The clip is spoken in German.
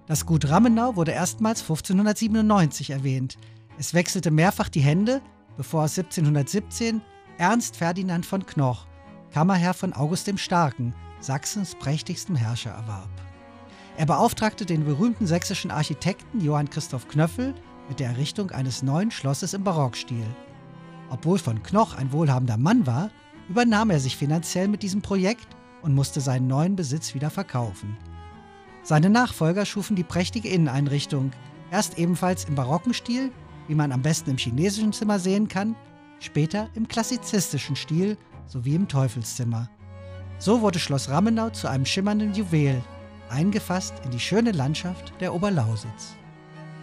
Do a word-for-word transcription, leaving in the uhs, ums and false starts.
Das Gut Rammenau wurde erstmals fünfzehnhundertsiebenundneunzig erwähnt. Es wechselte mehrfach die Hände, bevor es siebzehnhundertsiebzehn Ernst Ferdinand von Knoch, Kammerherr von August dem Starken, Sachsens prächtigstem Herrscher, erwarb. Er beauftragte den berühmten sächsischen Architekten Johann Christoph Knöffel mit der Errichtung eines neuen Schlosses im Barockstil. Obwohl von Knoch ein wohlhabender Mann war, übernahm er sich finanziell mit diesem Projekt und musste seinen neuen Besitz wieder verkaufen. Seine Nachfolger schufen die prächtige Inneneinrichtung, erst ebenfalls im barocken Stil, wie man am besten im chinesischen Zimmer sehen kann, später im klassizistischen Stil sowie im Teufelszimmer. So wurde Schloss Rammenau zu einem schimmernden Juwel, eingefasst in die schöne Landschaft der Oberlausitz.